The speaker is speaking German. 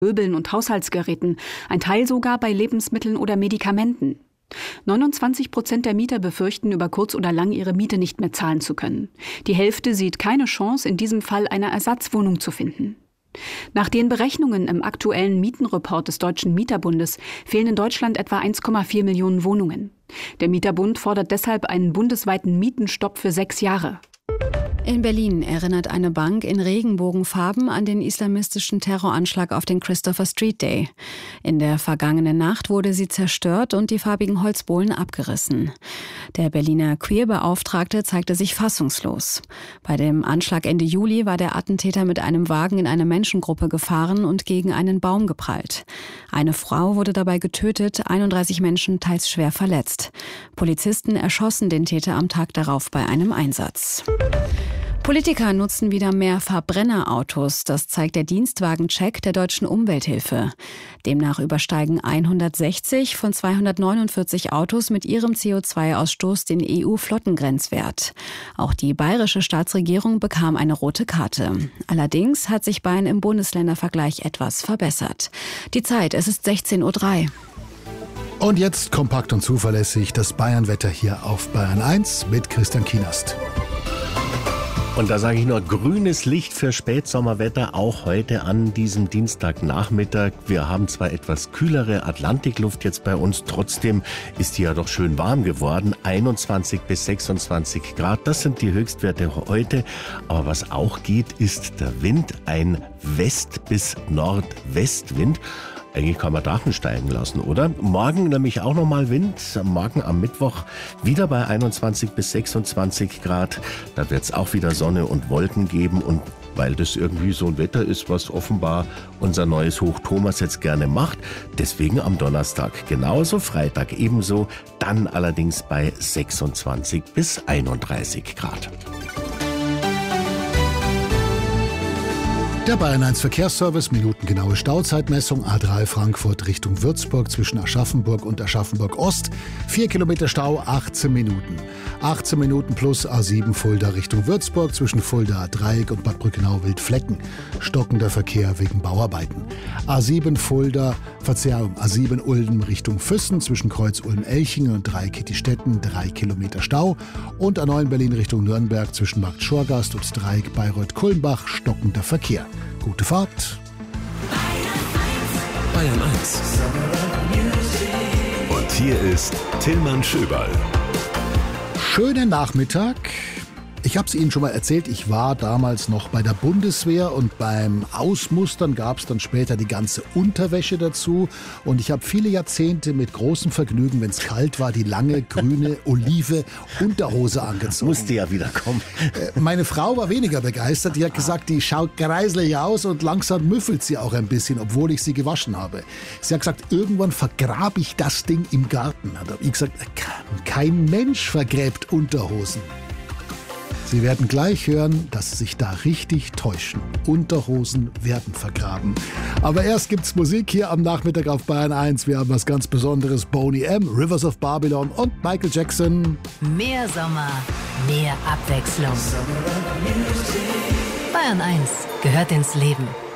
Möbeln und Haushaltsgeräten, ein Teil sogar bei Lebensmitteln oder Medikamenten. 29% der Mieter befürchten, über kurz oder lang ihre Miete nicht mehr zahlen zu können. Die Hälfte sieht keine Chance, in diesem Fall eine Ersatzwohnung zu finden. Nach den Berechnungen im aktuellen Mietenreport des Deutschen Mieterbundes fehlen in Deutschland etwa 1,4 Millionen Wohnungen. Der Mieterbund fordert deshalb einen bundesweiten Mietenstopp für 6 Jahre. In Berlin erinnert eine Bank in Regenbogenfarben an den islamistischen Terroranschlag auf den Christopher Street Day. In der vergangenen Nacht wurde sie zerstört und die farbigen Holzbohlen abgerissen. Der Berliner Queerbeauftragte zeigte sich fassungslos. Bei dem Anschlag Ende Juli war der Attentäter mit einem Wagen in eine Menschengruppe gefahren und gegen einen Baum geprallt. Eine Frau wurde dabei getötet, 31 Menschen teils schwer verletzt. Polizisten erschossen den Täter am Tag darauf bei einem Einsatz. Politiker nutzen wieder mehr Verbrennerautos. Das zeigt der Dienstwagencheck der Deutschen Umwelthilfe. Demnach übersteigen 160 von 249 Autos mit ihrem CO2-Ausstoß den EU-Flottengrenzwert. Auch die bayerische Staatsregierung bekam eine rote Karte. Allerdings hat sich Bayern im Bundesländervergleich etwas verbessert. Die Zeit, es ist 16:03 Uhr. Und jetzt kompakt und zuverlässig das Bayern-Wetter hier auf Bayern 1 mit Christian Kienast. Und da sage ich nur, grünes Licht für Spätsommerwetter, auch heute an diesem Dienstagnachmittag. Wir haben zwar etwas kühlere Atlantikluft jetzt bei uns, trotzdem ist die ja doch schön warm geworden. 21 bis 26 Grad, das sind die Höchstwerte heute. Aber was auch geht, ist der Wind, ein West- bis Nordwestwind. Eigentlich kann man Drachen steigen lassen, oder? Morgen nämlich auch nochmal Wind. Morgen am Mittwoch wieder bei 21 bis 26 Grad. Da wird es auch wieder Sonne und Wolken geben. Und weil das irgendwie so ein Wetter ist, was offenbar unser neues Hoch Thomas jetzt gerne macht, deswegen am Donnerstag genauso, Freitag ebenso. Dann allerdings bei 26 bis 31 Grad. Der Bayern 1 Verkehrsservice, minutengenaue Stauzeitmessung, A3 Frankfurt Richtung Würzburg zwischen Aschaffenburg und Aschaffenburg Ost, 4 Kilometer Stau, 18 Minuten. 18 Minuten plus A7 Fulda Richtung Würzburg zwischen Fulda Dreieck und Bad Brückenau-Wildflecken. Stockender Verkehr wegen Bauarbeiten. A7 Ulm Richtung Füssen zwischen Kreuz Ulm-Elchingen und Dreieck-Kittistetten, 3 Kilometer Stau. Und A9 Berlin Richtung Nürnberg zwischen Markt Schorgast und Dreieck Bayreuth-Kulmbach, stockender Verkehr. Gute Fahrt. Bayern 1. Und hier ist Tillmann Schöberl. Schönen Nachmittag. Ich habe es Ihnen schon mal erzählt, ich war damals noch bei der Bundeswehr und beim Ausmustern gab es dann später die ganze Unterwäsche dazu. Und ich habe viele Jahrzehnte mit großem Vergnügen, wenn es kalt war, die lange grüne Olive Unterhose angezogen. Musste ja wieder kommen. Meine Frau war weniger begeistert. Die hat gesagt, die schaut greiselig aus und langsam müffelt sie auch ein bisschen, obwohl ich sie gewaschen habe. Sie hat gesagt, irgendwann vergrabe ich das Ding im Garten. Hat ich gesagt, kein Mensch vergräbt Unterhosen. Sie werden gleich hören, dass Sie sich da richtig täuschen. Unterhosen werden vergraben. Aber erst gibt's Musik hier am Nachmittag auf Bayern 1. Wir haben was ganz Besonderes. Boney M., Rivers of Babylon und Michael Jackson. Mehr Sommer, mehr Abwechslung. Bayern 1 gehört ins Leben.